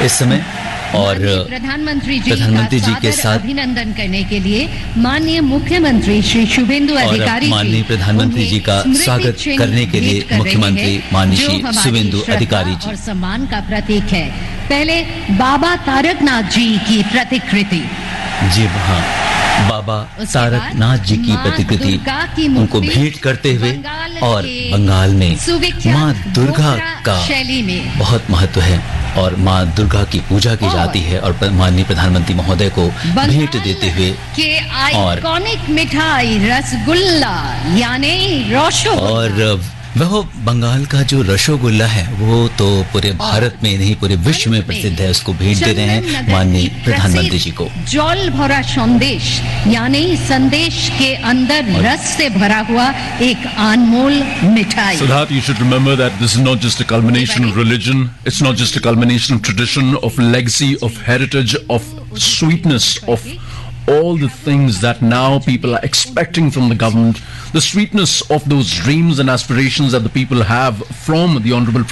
इस समय और प्रधानमंत्री जी के साथ अभिनंदन करने के लिए माननीय मुख्यमंत्री श्री शुभेंदु अधिकारी माननीय प्रधानमंत्री जी का स्वागत करने के लिए मुख्यमंत्री माननीय श्री शुभेंदु अधिकारी जी और सम्मान का प्रतीक है। पहले बाबा तारकनाथ जी की प्रतिकृति, जी हाँ, बाबा तारकनाथ जी की प्रतिकृति उनको भेंट करते हुए, और बंगाल में माँ दुर्गा का शैली में बहुत महत्व है और माँ दुर्गा की पूजा की जाती है, और माननीय प्रधानमंत्री महोदय को भेंट देते हुए के आइकॉनिक मिठाई रसगुल्ला यानी रसगुल्ला, और वह बंगाल का जो रसगुल्ला है वो तो पूरे भारत में नहीं पूरे विश्व में प्रसिद्ध है, उसको भेंट दे रहे हैं माननीय प्रधानमंत्री जी को। जल भरा संदेश यानी संदेश के अंदर रस से भरा हुआ एक अनमोल मिठाई। So that you should remember that this is not just a culmination of religion, it's not just a culmination of tradition, of legacy, of heritage, of sweetness, of all the things that now people are expecting from the government, the sweetness of those dreams and aspirations that the people have from the Honorable